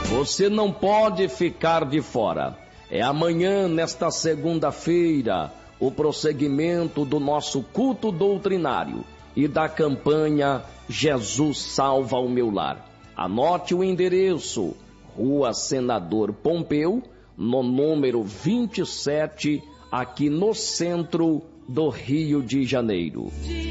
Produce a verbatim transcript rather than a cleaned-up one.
Você não pode ficar de fora. É amanhã, nesta segunda-feira, o prosseguimento do nosso culto doutrinário e da campanha Jesus Salva o Meu Lar. Anote o endereço: Rua Senador Pompeu, no número vinte e sete, aqui no centro do Rio de Janeiro.